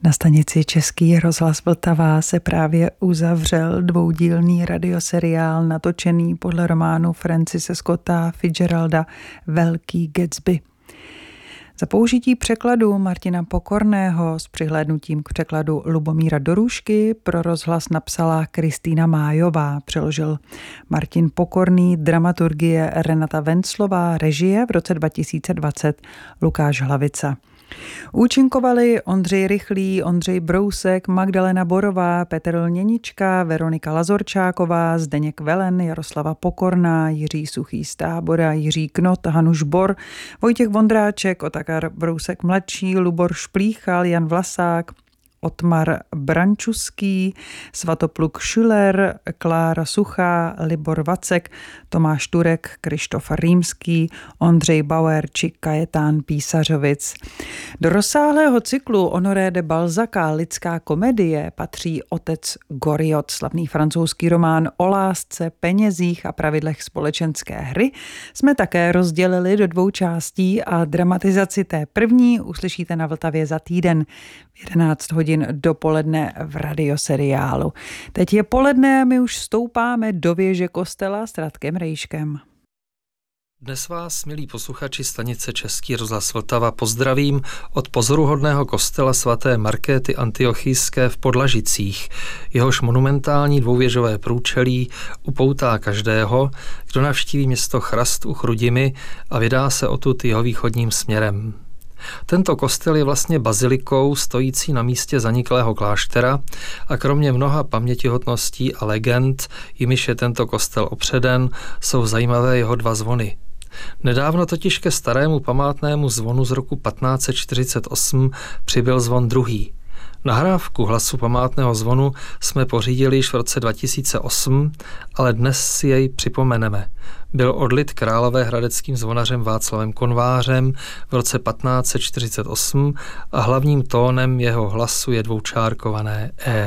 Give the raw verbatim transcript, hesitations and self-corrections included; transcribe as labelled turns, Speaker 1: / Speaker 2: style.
Speaker 1: Na stanici Český rozhlas Vltava se právě uzavřel dvoudílný radioseriál natočený podle románu Francise Scotta Fitzgeralda Velký Gatsby. Za použití překladu Martina Pokorného s přihlédnutím k překladu Lubomíra Dorůšky pro rozhlas napsala Kristýna Májová, přeložil Martin Pokorný, dramaturgie Renata Venclová, režie v roce dva tisíce dvacet Lukáš Hlavica. Účinkovali Ondřej Rychlý, Ondřej Brousek, Magdalena Borová, Petr Lněnička, Veronika Lazorčáková, Zdeněk Velen, Jaroslava Pokorná, Jiří Suchý z Tábora, Jiří Knot, Hanuš Bor, Vojtěch Vondráček, Otakar Brousek mladší, Lubor Šplíchal, Jan Vlasák, Otmar Brančuský, Svatopluk Schüller, Klára Suchá, Libor Vacek, Tomáš Turek, Krištof Rýmský, Ondřej Bauer či Kajetán Písařovic. Do rozsáhlého cyklu Honoré de Balzaca Lidská komedie patří Otec Goriot, slavný francouzský román o lásce, penězích a pravidlech společenské hry. Jsme také rozdělili do dvou částí a dramatizaci té první uslyšíte na Vltavě za týden v jedenáct hodin dopoledne v radioseriálu. Teď je poledne a my už stoupáme do věže kostela s Radkem Rejškem.
Speaker 2: Dnes vás, milí posluchači stanice Český rozhlas Vltava, pozdravím od pozoruhodného kostela svaté Markéty Antiochijské v Podlažicích. Jehož monumentální dvouvěžové průčelí upoutá každého, kdo navštíví město Chrast u Chrudimi a vydá se odtud jihovýchodním směrem. Tento kostel je vlastně bazilikou stojící na místě zaniklého kláštera a kromě mnoha pamětihodností a legend, jimiž je tento kostel opředen, jsou zajímavé jeho dva zvony. Nedávno totiž ke starému památnému zvonu z roku patnáct set čtyřicet osm přibyl zvon druhý. Nahrávku hlasu památného zvonu jsme pořídili již v roce dva tisíce osm, ale dnes si jej připomeneme. Byl odlit královéhradeckým zvonařem Václavem Konvářem v roce patnáct set čtyřicet osm a hlavním tónem jeho hlasu je dvoučárkované E.